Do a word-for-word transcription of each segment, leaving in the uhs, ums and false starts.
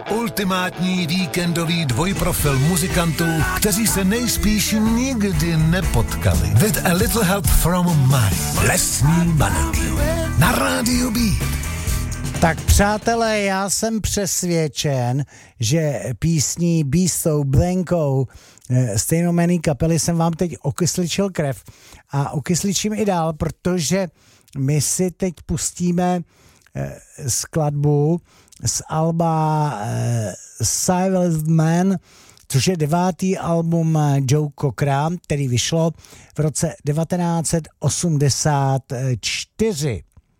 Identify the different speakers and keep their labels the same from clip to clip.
Speaker 1: Ultimátní víkendový dvojprofil muzikantů, kteří se nejspíš nikdy nepotkali. With a little help from my Lesní Baneky. Na rádiu Beat.
Speaker 2: Tak přátelé, já jsem přesvědčen, že písní Beastou Blankou stejnomenný kapely jsem vám teď okysličil krev a okysličím i dál, protože my si teď pustíme skladbu z alba Civilized Man, což je devátý album Joe Cockera, který vyšlo v roce devatenáct set osmdesát čtyři.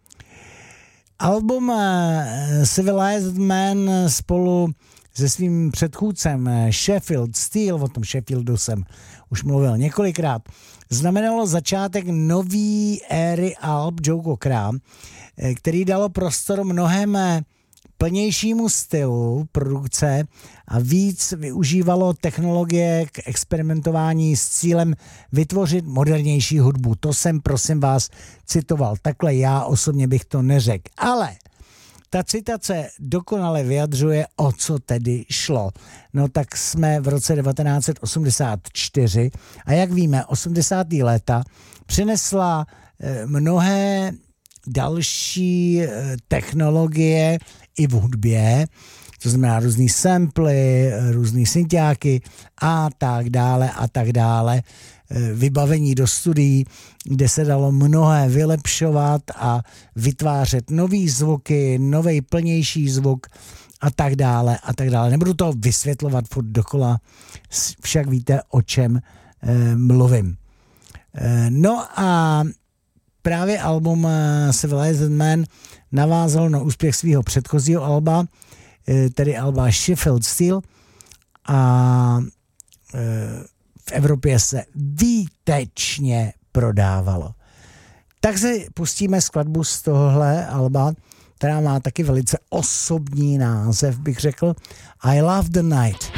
Speaker 2: Album Civilized Man spolu se svým předchůdcem Sheffield Steel, o tom Sheffieldu jsem už mluvil několikrát, znamenalo začátek nový éry alb Joe Cockera, který dalo prostor mnohem plnějšímu stylu produkce a víc využívalo technologie k experimentování s cílem vytvořit modernější hudbu. To jsem, prosím vás, citoval. Takhle já osobně bych to neřekl. Ale ta citace dokonale vyjadřuje, o co tedy šlo. No tak jsme v roce devatenáct set osmdesát čtyři a jak víme, osmdesátá léta přinesla mnohé další technologie i v hudbě, to znamená různý samply, různý synťáky a tak dále a tak dále. Vybavení do studií, kde se dalo mnohé vylepšovat a vytvářet nový zvuky, nový plnější zvuk a tak dále a tak dále. Nebudu to vysvětlovat furt dokola, však víte, o čem e, mluvím. E, no a právě album Civilized Man navázal na úspěch svého předchozího alba, tedy alba Sheffield Steel, a v Evropě se výtečně prodávalo. Tak se pustíme skladbu z tohohle alba, která má taky velice osobní název, bych řekl, I Love the Night.